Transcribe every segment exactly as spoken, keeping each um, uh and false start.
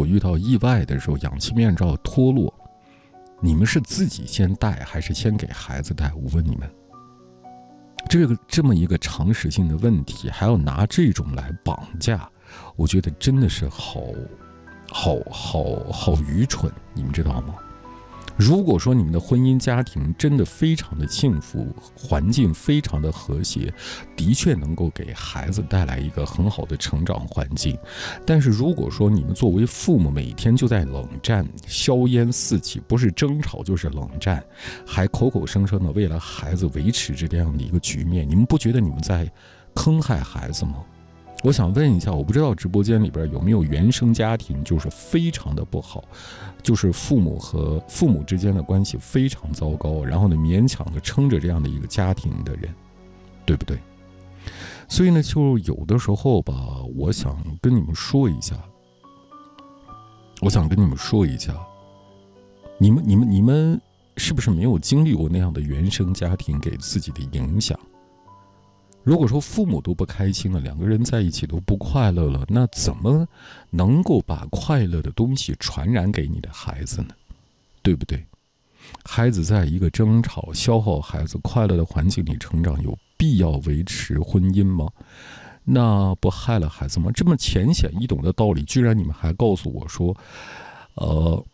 果遇到意外的时候，氧气面罩脱落，你们是自己先戴还是先给孩子戴？我问你们，这个这么一个常识性的问题，还要拿这种来绑架，我觉得真的是好好好好愚蠢，你们知道吗？如果说你们的婚姻家庭真的非常的幸福，环境非常的和谐，的确能够给孩子带来一个很好的成长环境。但是如果说你们作为父母每天就在冷战，硝烟四起，不是争吵就是冷战，还口口声声的为了孩子维持着这样的一个局面，你们不觉得你们在坑害孩子吗？我想问一下，我不知道直播间里边有没有原生家庭就是非常的不好，就是父母和父母之间的关系非常糟糕，然后呢勉强的撑着这样的一个家庭的人，对不对？所以呢，就有的时候吧，我想跟你们说一下，我想跟你们说一下，你们你们你们是不是没有经历过那样的原生家庭给自己的影响？如果说父母都不开心了，两个人在一起都不快乐了，那怎么能够把快乐的东西传染给你的孩子呢？对不对？孩子在一个争吵、消耗孩子快乐的环境里成长，有必要维持婚姻吗？那不害了孩子吗？这么浅显易懂的道理，居然你们还告诉我说，呃，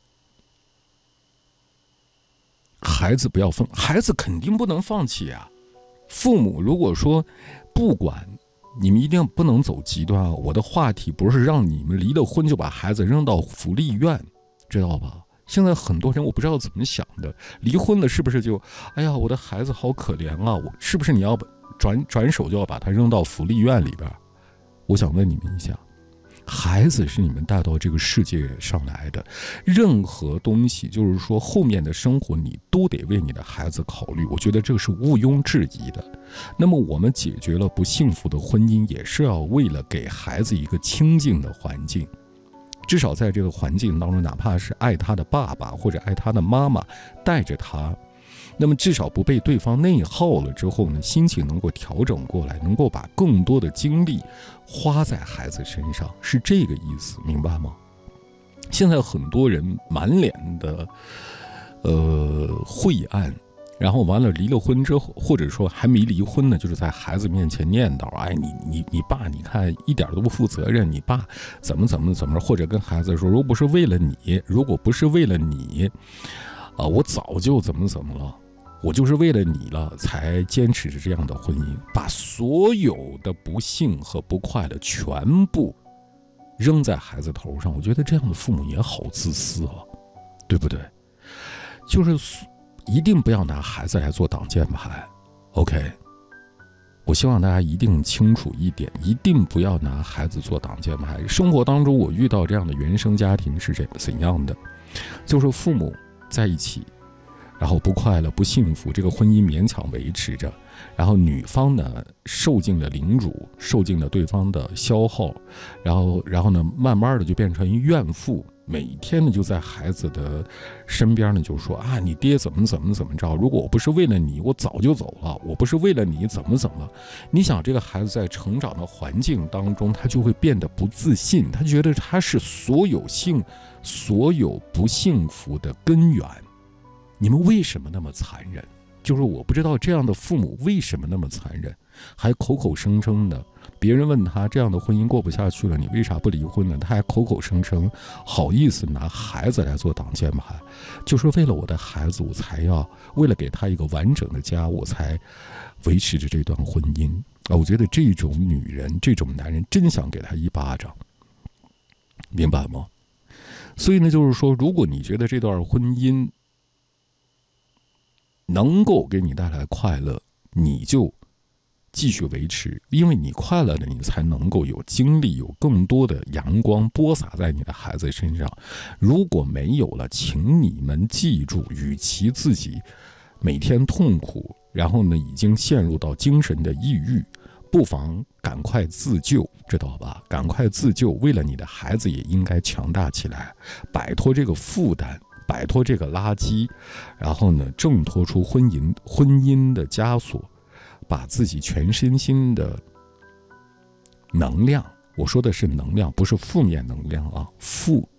孩子不要放，孩子肯定不能放弃啊。父母如果说不管，你们一定不能走极端啊！我的话题不是让你们离了婚就把孩子扔到福利院，知道吧？现在很多人我不知道怎么想的，离婚了是不是就，哎呀，我的孩子好可怜啊！我是不是你要转转手就要把他扔到福利院里边？我想问你们一下，孩子是你们带到这个世界上来的，任何东西就是说后面的生活你都得为你的孩子考虑，我觉得这个是毋庸置疑的。那么我们解决了不幸福的婚姻，也是要为了给孩子一个清静的环境，至少在这个环境当中，哪怕是爱他的爸爸或者爱他的妈妈带着他，那么至少不被对方内耗了之后呢，心情能够调整过来，能够把更多的精力花在孩子身上，是这个意思，明白吗？现在很多人满脸的呃晦暗，然后完了离了婚之后，或者说还没离婚呢，就是在孩子面前念叨，哎，你你你爸你看一点都不负责任，你爸怎么怎么怎么，或者跟孩子说，如果不是为了你，如果不是为了你，啊、呃，我早就怎么怎么了。我就是为了你了才坚持着这样的婚姻，把所有的不幸和不快乐全部扔在孩子头上，我觉得这样的父母也好自私啊，对不对？就是一定不要拿孩子来做挡箭牌 OK， 我希望大家一定清楚一点，一定不要拿孩子做挡箭牌。生活当中我遇到这样的原生家庭是怎样的，就是父母在一起然后不快乐不幸福，这个婚姻勉强维持着，然后女方呢受尽了凌辱，受尽了对方的消耗，然后然后呢慢慢的就变成一怨妇，每天呢就在孩子的身边呢就说啊，你爹怎么怎么怎么着，如果我不是为了你我早就走了，我不是为了你怎么怎么。你想这个孩子在成长的环境当中，他就会变得不自信，他觉得他是所有幸所有不幸福的根源。你们为什么那么残忍？就是我不知道这样的父母为什么那么残忍，还口口声声的，别人问他这样的婚姻过不下去了，你为啥不离婚呢？他还口口声声好意思拿孩子来做挡箭牌，就是为了我的孩子，我才要为了给他一个完整的家，我才维持着这段婚姻啊！我觉得这种女人，这种男人，真想给他一巴掌，明白吗？所以呢，就是说，如果你觉得这段婚姻能够给你带来快乐，你就继续维持，因为你快乐了，你才能够有精力，有更多的阳光播撒在你的孩子身上。如果没有了，请你们记住，与其自己每天痛苦，然后呢已经陷入到精神的抑郁，不妨赶快自救，知道吧？赶快自救，为了你的孩子也应该强大起来，摆脱这个负担，摆脱这个垃圾，然后呢，挣脱出婚姻婚姻的枷锁，把自己全身心的能量，我说的是能量，不是负面能量啊，负